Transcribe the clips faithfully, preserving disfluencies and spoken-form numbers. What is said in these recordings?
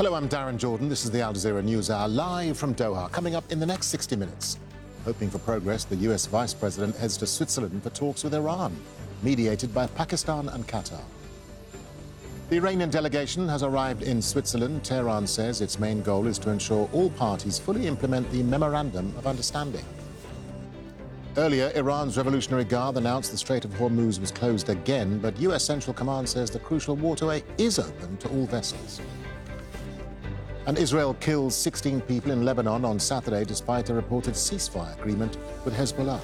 Hello, I'm Darren Jordan. This is the Al Jazeera News Hour, live from Doha. Coming up in the next sixty minutes. Hoping for progress, the U S Vice President heads to Switzerland for talks with Iran, mediated by Pakistan and Qatar. The Iranian delegation has arrived in Switzerland. Tehran says its main goal is to ensure all parties fully implement the Memorandum of Understanding. Earlier, Iran's Revolutionary Guard announced the Strait of Hormuz was closed again, but U S Central Command says the crucial waterway is open to all vessels. And Israel kills sixteen people in Lebanon on Saturday despite a reported ceasefire agreement with Hezbollah.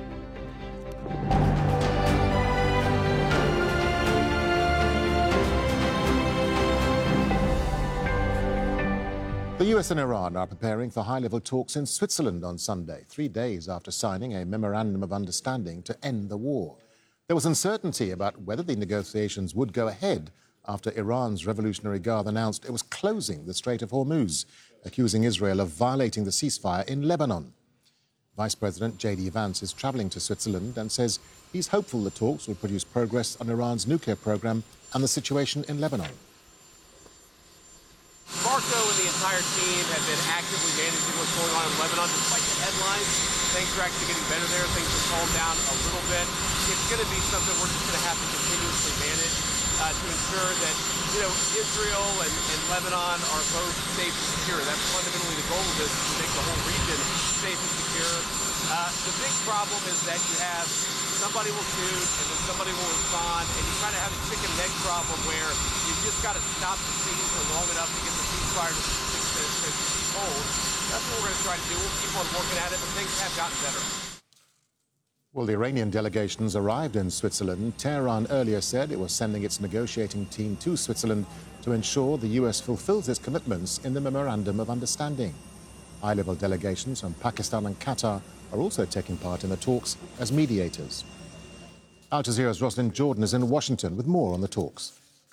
The U S and Iran are preparing for high-level talks in Switzerland on Sunday, three days after signing a memorandum of understanding to end the war. There was uncertainty about whether the negotiations would go ahead after Iran's Revolutionary Guard announced it was closing the Strait of Hormuz, accusing Israel of violating the ceasefire in Lebanon. Vice President J D Vance is travelling to Switzerland and says he's hopeful the talks will produce progress on Iran's nuclear program and the situation in Lebanon. Marco and the entire team have been actively managing what's going on in Lebanon. Despite the headlines, things are actually getting better there. Things have calmed down a little bit. It's going to be something we're just going to have to continuously manage uh, to ensure that, you know, Israel and, and Lebanon are both safe and secure. That's fundamentally the goal of this, is to make the whole region safe and secure. Uh, the big problem is that you have somebody will shoot and then somebody will respond, and you kind of have a chicken and egg problem where you've just got to stop the scene for long enough to get the ceasefire to, to, to, to keep hold. That's what we're going to try to do. We'll keep on working at it, but things have gotten better. Well, the Iranian delegations arrived in Switzerland. Tehran earlier said it was sending its negotiating team to Switzerland to ensure the U S fulfills its commitments in the Memorandum of Understanding. High-level delegations from Pakistan and Qatar are also taking part in the talks as mediators. Al Jazeera's Roslyn Jordan is in Washington with more on the talks.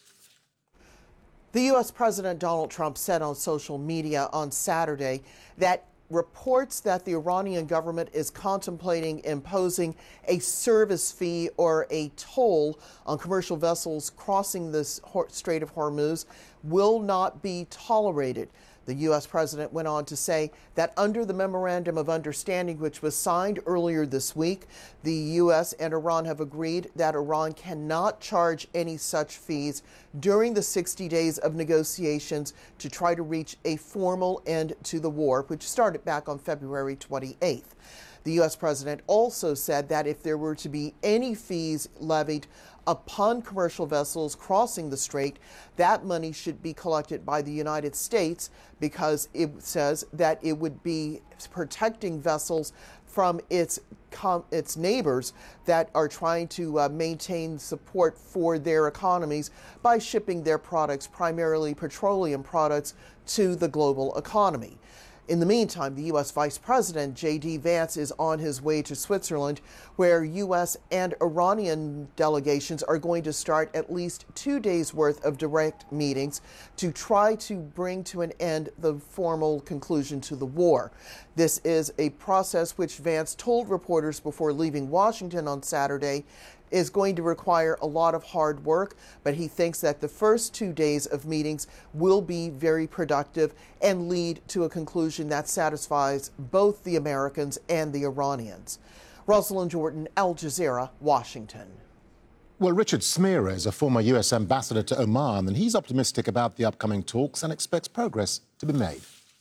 The U S President Donald Trump said on social media on Saturday that reports that the Iranian government is contemplating imposing a service fee or a toll on commercial vessels crossing the Strait of Hormuz will not be tolerated. The U S president went on to say that under the Memorandum of Understanding, which was signed earlier this week, the U S and Iran have agreed that Iran cannot charge any such fees during the sixty days of negotiations to try to reach a formal end to the war, which started back on February twenty-eighth. The U S president also said that if there were to be any fees levied upon commercial vessels crossing the strait, that money should be collected by the United States, because it says that it would be protecting vessels from its com its neighbors that are trying to uh, maintain support for their economies by shipping their products, primarily petroleum products, to the global economy. In the meantime, the U S Vice President J D Vance is on his way to Switzerland, where U S and Iranian delegations are going to start at least two days' worth of direct meetings to try to bring to an end the formal conclusion to the war. This is a process which Vance told reporters before leaving Washington on Saturday is going to require a lot of hard work, but he thinks that the first two days of meetings will be very productive and lead to a conclusion that satisfies both the Americans and the Iranians. Rosalind Jordan, Al Jazeera, Washington. Well, Richard Smear is a former U S ambassador to Oman, and he's optimistic about the upcoming talks and expects progress to be made.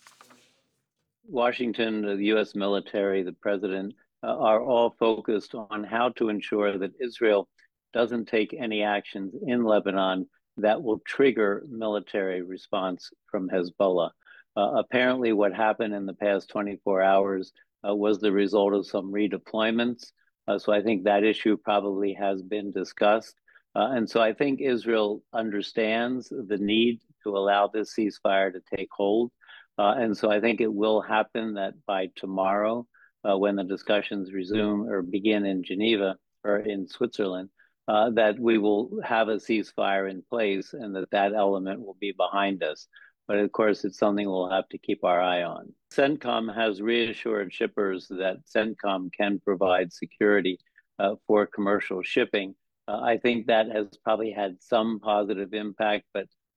Washington, the U S military, the president, Uh, are all focused on how to ensure that Israel doesn't take any actions in Lebanon that will trigger military response from Hezbollah. Uh, apparently, what happened in the past twenty-four hours uh, was the result of some redeployments. Uh, so I think that issue probably has been discussed. Uh, and so I think Israel understands the need to allow this ceasefire to take hold. Uh, and so I think it will happen that by tomorrow, Uh, when the discussions resume or begin in Geneva or in Switzerland, uh, that we will have a ceasefire in place and that that element will be behind us. But of course, it's something we'll have to keep our eye on. CENTCOM has reassured shippers that CENTCOM can provide security uh, for commercial shipping. Uh, I think that has probably had some positive impact, but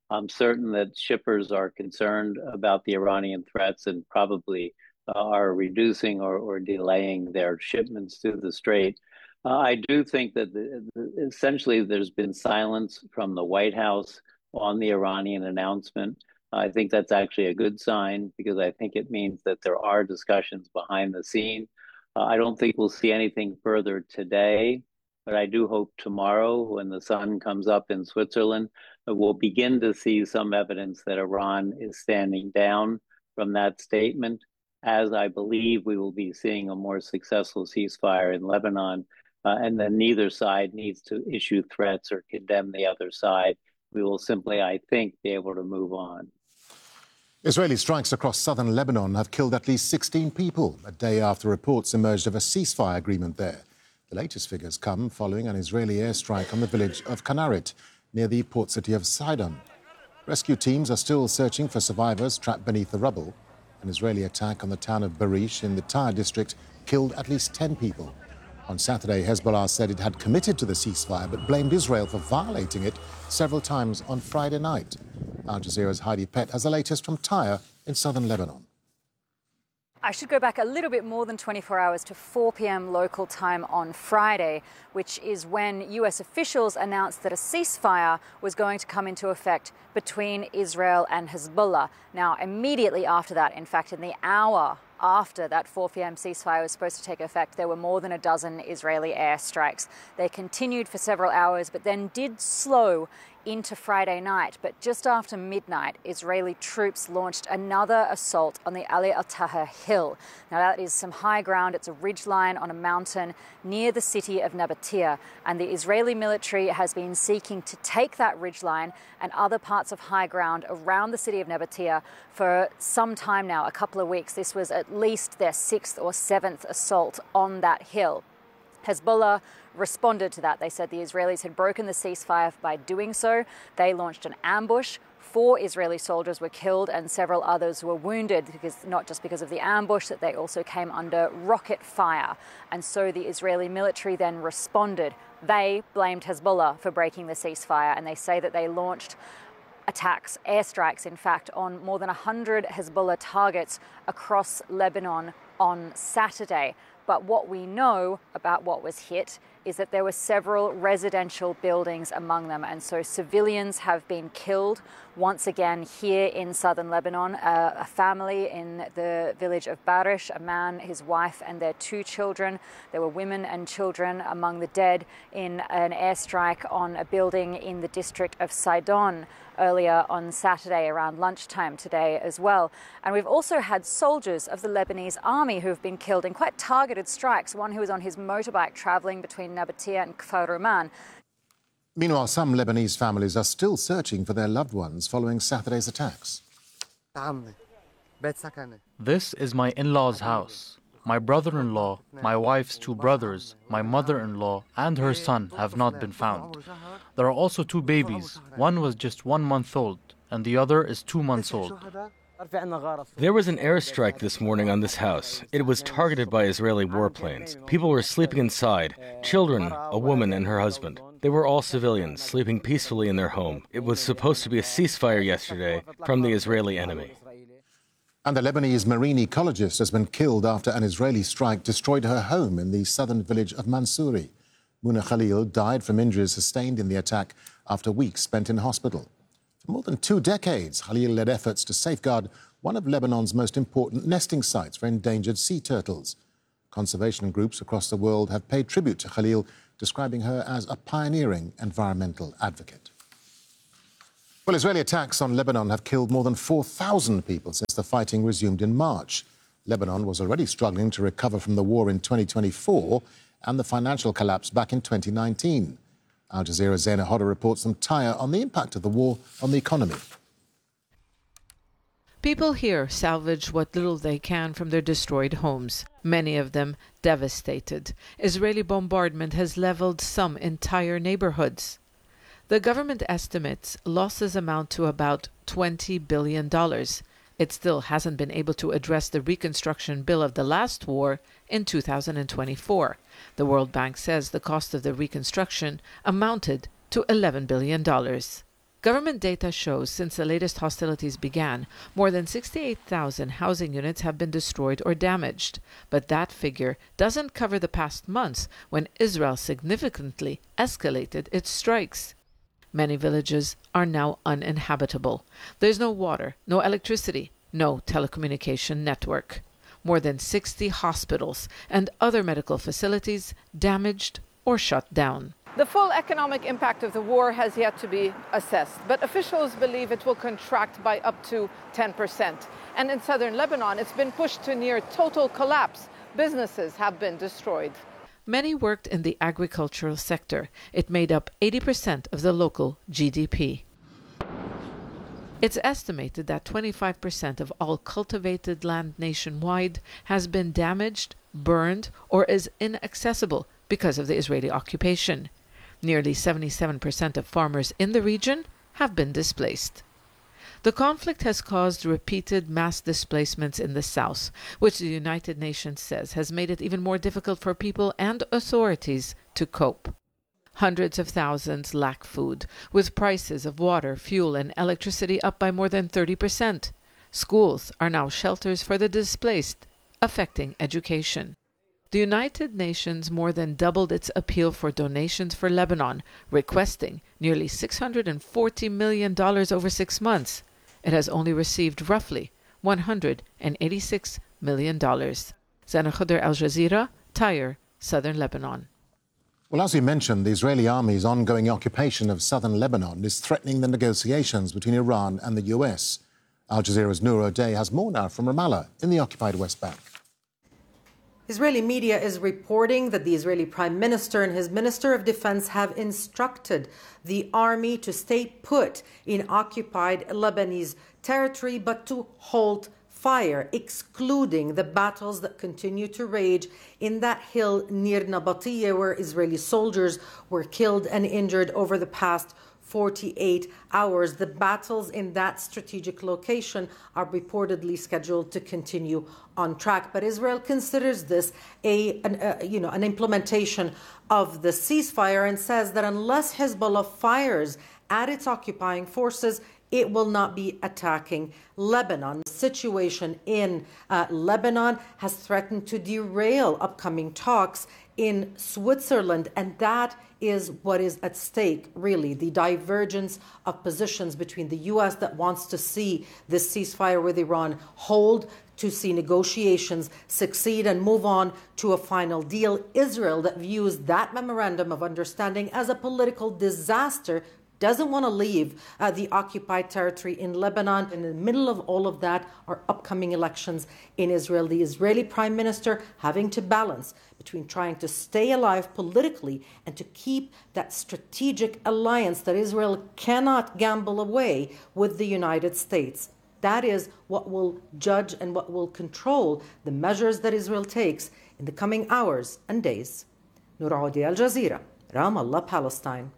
I'm certain that shippers are concerned about the Iranian threats and probably uh, are reducing or, or delaying their shipments through the Strait. Uh, I do think that the, the, essentially there's been silence from the White House on the Iranian announcement. I think that's actually a good sign because I think it means that there are discussions behind the scene. Uh, I don't think we'll see anything further today, but I do hope tomorrow when the sun comes up in Switzerland, we'll begin to see some evidence that Iran is standing down from that statement, as I believe we will be seeing a more successful ceasefire in Lebanon, uh, and then neither side needs to issue threats or condemn the other side. We will simply, I think, be able to move on. Israeli strikes across southern Lebanon have killed at least sixteen people, a day after reports emerged of a ceasefire agreement there. The latest figures come following an Israeli airstrike on the village of Kanarit, near the port city of Sidon. Rescue teams are still searching for survivors trapped beneath the rubble. An Israeli attack on the town of Barish in the Tyre district killed at least ten people. On Saturday, Hezbollah said it had committed to the ceasefire but blamed Israel for violating it several times on Friday night. Al Jazeera's Heidi Pett has the latest from Tyre in southern Lebanon. I should go back a little bit more than twenty-four hours to four p m local time on Friday, which is when U S officials announced that a ceasefire was going to come into effect between Israel and Hezbollah. Now, immediately after that, in fact, in the hour after that four p m ceasefire was supposed to take effect, there were more than a dozen Israeli airstrikes. They continued for several hours, but then did slow into Friday night. But just after midnight, Israeli troops launched another assault on the Ali al-Taher hill. Now, that is some high ground. It's a ridgeline on a mountain near the city of Nabatea. And the Israeli military has been seeking to take that ridgeline and other parts of high ground around the city of Nabatea for some time now, a couple of weeks. This was at least their sixth or seventh assault on that hill. Hezbollah responded to that. They said the Israelis had broken the ceasefire by doing so. They launched an ambush. Four Israeli soldiers were killed and several others were wounded, because not just because of the ambush, that they also came under rocket fire. And so the Israeli military then responded. They blamed Hezbollah for breaking the ceasefire, and they say that they launched attacks, airstrikes, in fact, on more than one hundred Hezbollah targets across Lebanon on Saturday. But what we know about what was hit is that there were several residential buildings among them. And so civilians have been killed once again here in southern Lebanon. Uh, a family in the village of Barish, a man, his wife, and their two children. There were women and children among the dead in an airstrike on a building in the district of Sidon earlier on Saturday around lunchtime today as well. And we've also had soldiers of the Lebanese army who have been killed in quite targeted strikes. One who was on his motorbike traveling between Nabatea and Kfar Ruman. Meanwhile, some Lebanese families are still searching for their loved ones following Saturday's attacks. This is my in-law's house. My brother-in-law, my wife's two brothers, my mother-in-law, and her son have not been found. There are also two babies. One was just one month old, and the other is two months old. There was an airstrike this morning on this house. It was targeted by Israeli warplanes. People were sleeping inside, children, a woman and her husband. They were all civilians, sleeping peacefully in their home. It was supposed to be a ceasefire yesterday from the Israeli enemy. And the Lebanese marine ecologist has been killed after an Israeli strike destroyed her home in the southern village of Mansouri. Muna Khalil died from injuries sustained in the attack after weeks spent in hospital. For more than two decades, Khalil led efforts to safeguard one of Lebanon's most important nesting sites for endangered sea turtles. Conservation groups across the world have paid tribute to Khalil, describing her as a pioneering environmental advocate. Well, Israeli attacks on Lebanon have killed more than four thousand people since the fighting resumed in March. Lebanon was already struggling to recover from the war in twenty twenty-four and the financial collapse back in twenty nineteen. Al Jazeera's Zaina Hodder reports from Tyre on the impact of the war on the economy. People here salvage what little they can from their destroyed homes, many of them devastated. Israeli bombardment has leveled some entire neighborhoods. The government estimates losses amount to about twenty billion dollars. It still hasn't been able to address the reconstruction bill of the last war in two thousand twenty-four. The World Bank says the cost of the reconstruction amounted to eleven billion dollars. Government data shows since the latest hostilities began, more than sixty-eight thousand housing units have been destroyed or damaged. But that figure doesn't cover the past months when Israel significantly escalated its strikes. Many villages are now uninhabitable. There's no water, no electricity, no telecommunication network. More than sixty hospitals and other medical facilities damaged or shut down. The full economic impact of the war has yet to be assessed, but officials believe it will contract by up to ten percent. And in southern Lebanon, it's been pushed to near total collapse. Businesses have been destroyed. Many worked in the agricultural sector. It made up eighty percent of the local G D P. It's estimated that twenty-five percent of all cultivated land nationwide has been damaged, burned, or is inaccessible because of the Israeli occupation. Nearly seventy-seven percent of farmers in the region have been displaced. The conflict has caused repeated mass displacements in the south, which the United Nations says has made it even more difficult for people and authorities to cope. Hundreds of thousands lack food, with prices of water, fuel, and electricity up by more than thirty percent. Schools are now shelters for the displaced, affecting education. The United Nations more than doubled its appeal for donations for Lebanon, requesting nearly six hundred forty million dollars over six months. It has only received roughly one hundred eighty-six million dollars. Zana Khuder, Al Jazeera, Tyre, Southern Lebanon. Well, as we mentioned, the Israeli army's ongoing occupation of southern Lebanon is threatening the negotiations between Iran and the U S. Al Jazeera's Noor O'Day has more now from Ramallah in the occupied West Bank. Israeli media is reporting that the Israeli Prime Minister and his Minister of Defense have instructed the army to stay put in occupied Lebanese territory, but to halt fire, excluding the battles that continue to rage in that hill near Nabatiyeh, where Israeli soldiers were killed and injured over the past forty-eight hours. The battles in that strategic location are reportedly scheduled to continue on track. But Israel considers this a, an, a you know, an implementation of the ceasefire and says that unless Hezbollah fires at its occupying forces, it will not be attacking Lebanon. The situation in uh, Lebanon has threatened to derail upcoming talks in Switzerland, and that is what is at stake, really, the divergence of positions between the U S that wants to see this ceasefire with Iran hold, to see negotiations succeed and move on to a final deal. Israel, that views that memorandum of understanding as a political disaster, doesn't want to leave uh, the occupied territory in Lebanon. In the middle of all of that are upcoming elections in Israel. The Israeli Prime Minister having to balance between trying to stay alive politically and to keep that strategic alliance that Israel cannot gamble away with the United States. That is what will judge and what will control the measures that Israel takes in the coming hours and days. Noor O'Day, Al Jazeera, Ramallah, Palestine.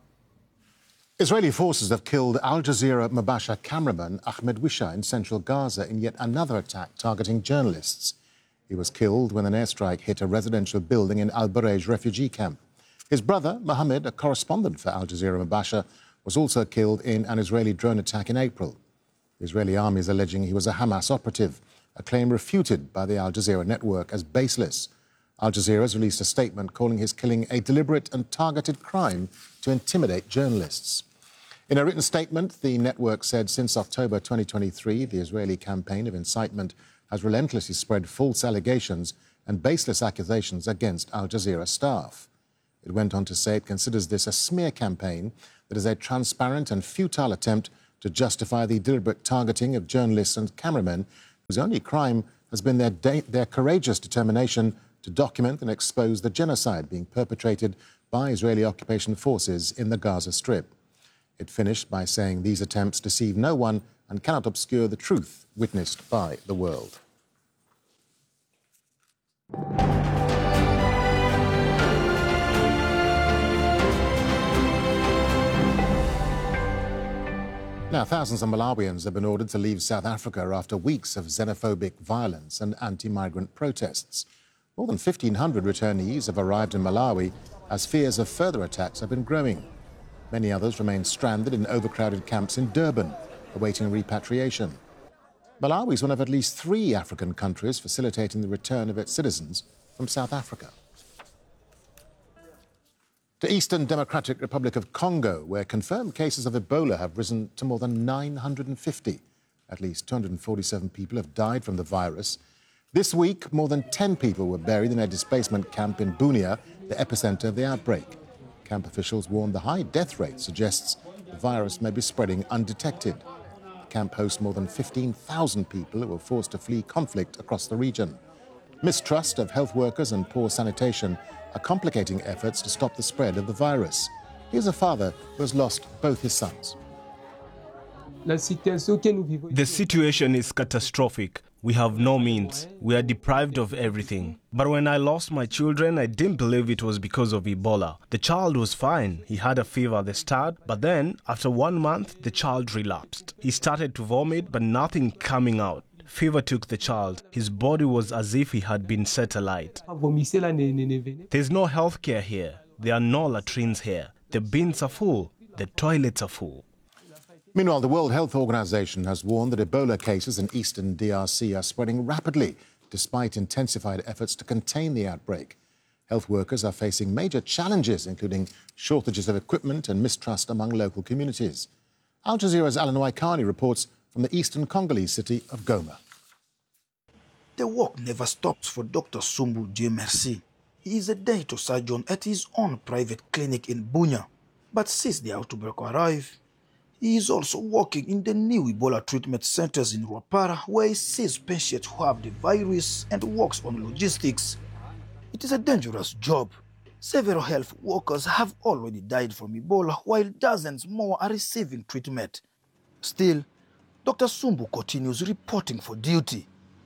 Israeli forces have killed Al Jazeera Mubasher cameraman Ahmed Wisha in central Gaza in yet another attack targeting journalists. He was killed when an airstrike hit a residential building in Al Barej refugee camp. His brother, Mohammed, a correspondent for Al Jazeera Mubasher, was also killed in an Israeli drone attack in April. The Israeli army is alleging he was a Hamas operative, a claim refuted by the Al Jazeera network as baseless. Al Jazeera has released a statement calling his killing a deliberate and targeted crime to intimidate journalists. In a written statement, the network said since October twenty twenty-three, the Israeli campaign of incitement has relentlessly spread false allegations and baseless accusations against Al Jazeera staff. It went on to say it considers this a smear campaign that is a transparent and futile attempt to justify the deliberate targeting of journalists and cameramen whose only crime has been their, de- their courageous determination to document and expose the genocide being perpetrated by Israeli occupation forces in the Gaza Strip. It finished by saying these attempts deceive no one and cannot obscure the truth witnessed by the world. Now, thousands of Malawians have been ordered to leave South Africa after weeks of xenophobic violence and anti-migrant protests. More than fifteen hundred returnees have arrived in Malawi as fears of further attacks have been growing. Many others remain stranded in overcrowded camps in Durban, awaiting repatriation. Malawi is one of at least three African countries facilitating the return of its citizens from South Africa. To Eastern Democratic Republic of Congo, where confirmed cases of Ebola have risen to more than nine hundred fifty. At least two hundred forty-seven people have died from the virus. This week, more than ten people were buried in a displacement camp in Bunia, the epicenter of the outbreak. Camp officials warn the high death rate suggests the virus may be spreading undetected. The camp hosts more than fifteen thousand people who were forced to flee conflict across the region. Mistrust of health workers and poor sanitation are complicating efforts to stop the spread of the virus. Here's a father who has lost both his sons. The situation is catastrophic. We have no means. We are deprived of everything. But when I lost my children, I didn't believe it was because of Ebola. The child was fine. He had a fever at the start, but then, after one month, the child relapsed. He started to vomit, but nothing coming out. Fever took the child. His body was as if he had been set alight. There's no health care here. There are no latrines here. The bins are full. The toilets are full. Meanwhile, the World Health Organization has warned that Ebola cases in eastern D R C are spreading rapidly, despite intensified efforts to contain the outbreak. Health workers are facing major challenges, including shortages of equipment and mistrust among local communities. Al Jazeera's Alan Waikani reports from the eastern Congolese city of Goma. The work never stops for Doctor Sumbu Dieu Merci. He is a dental surgeon at his own private clinic in Bunia. But since the outbreak arrived, he is also working in the new Ebola treatment centers in Rwapara, where he sees patients who have the virus and works on logistics. It is a dangerous job. Several health workers have already died from Ebola, while dozens more are receiving treatment. Still, Doctor Sumbu continues reporting for duty.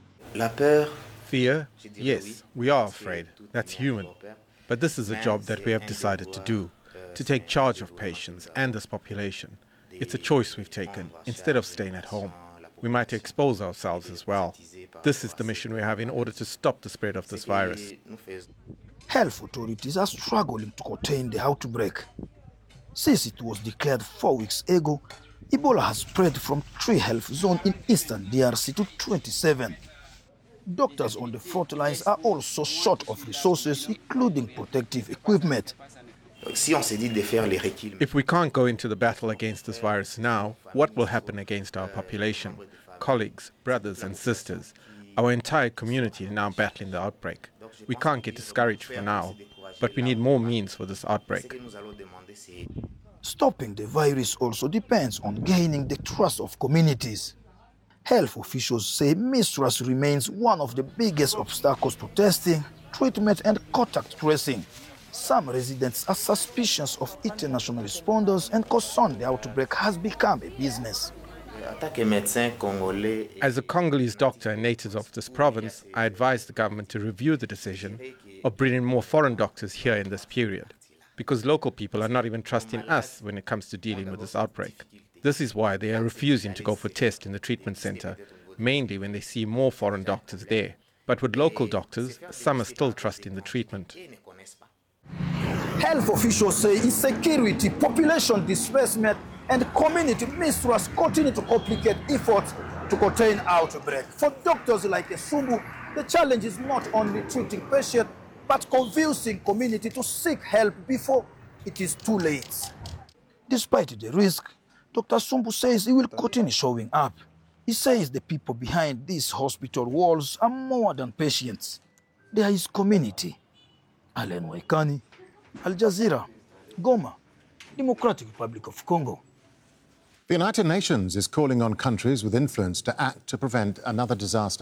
Fear? Yes, we are afraid. That's human. But this is a job that we have decided to do, to take charge of patients and this population. It's a choice we've taken, instead of staying at home. We might expose ourselves as well. This is the mission we have in order to stop the spread of this virus. Health authorities are struggling to contain the outbreak. Since it was declared four weeks ago, Ebola has spread from three health zones in eastern D R C to twenty-seven. Doctors on the front lines are also short of resources, including protective equipment. If we can't go into the battle against this virus now, what will happen against our population? Colleagues, brothers and sisters, our entire community is now battling the outbreak. We can't get discouraged for now, but we need more means for this outbreak. Stopping the virus also depends on gaining the trust of communities. Health officials say mistrust remains one of the biggest obstacles to testing, treatment and contact tracing. Some residents are suspicious of international responders and concerned the outbreak has become a business. As a Congolese doctor and native of this province, I advise the government to review the decision of bringing more foreign doctors here in this period, because local people are not even trusting us when it comes to dealing with this outbreak. This is why they are refusing to go for tests in the treatment center, mainly when they see more foreign doctors there. But with local doctors, some are still trusting the treatment. Health officials say insecurity, population displacement, and community mistrust continue to complicate efforts to contain outbreak. For doctors like Sumbu, the challenge is not only treating patients, but convincing community to seek help before it is too late. Despite the risk, Doctor Sumbu says he will continue showing up. He says the people behind these hospital walls are more than patients. They are his community. Alan Waikani, Al Jazeera, Goma, Democratic Republic of Congo. The United Nations is calling on countries with influence to act to prevent another disaster